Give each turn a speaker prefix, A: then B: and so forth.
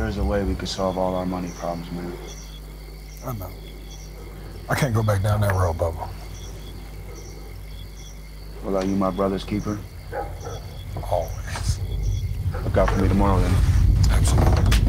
A: There is a way we could solve all our money problems, man.
B: I know. I can't go back down that road, Bubba.
A: Well, are you my brother's keeper?
B: Always.
A: Look out for me tomorrow, then.
B: Absolutely.